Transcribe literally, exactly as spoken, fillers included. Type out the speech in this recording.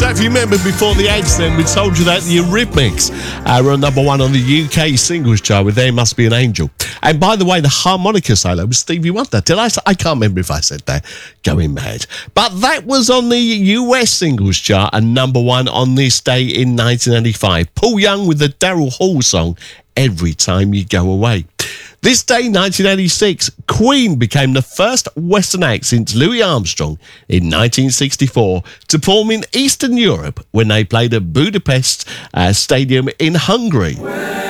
So if you remember before the ads then, we told you that the Eurythmics uh, were number one on the U K singles chart with There Must Be an Angel. And by the way, the harmonica solo was Stevie Wonder. Did I say? I can't remember if I said that. Going mad. But that was on the U S singles chart and number one on this day in nineteen eighty-five. Paul Young with the Daryl Hall song, Every Time You Go Away. This day, nineteen eighty-six, Queen became the first Western act since Louis Armstrong in nineteen sixty-four to perform in Eastern Europe when they played at Budapest uh, Stadium in Hungary.